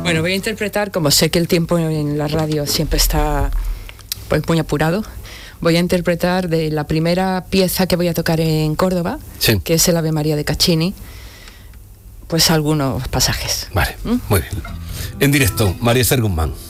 Bueno, voy a interpretar, como sé que el tiempo en la radio siempre está pues muy apurado, voy a interpretar de la primera pieza que voy a tocar en Córdoba, sí, que es el Ave María de Caccini, pues algunos pasajes. Vale, muy bien. En directo, María Esther Guzmán.